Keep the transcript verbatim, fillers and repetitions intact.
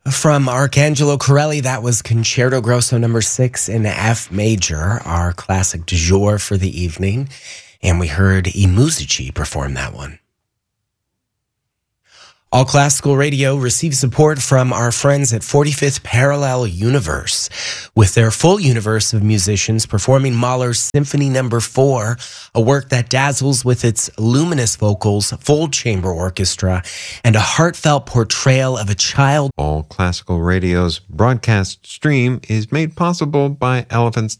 From Arcangelo Corelli, that was Concerto Grosso number six in F major, our classic du jour for the evening. And we heard I Musici perform that one. All Classical Radio receives support from our friends at forty-fifth Parallel Universe, with their full universe of musicians performing Mahler's Symphony number four, a work that dazzles with its luminous vocals, full chamber orchestra, and a heartfelt portrayal of a child. All Classical Radio's broadcast stream is made possible by Elephant's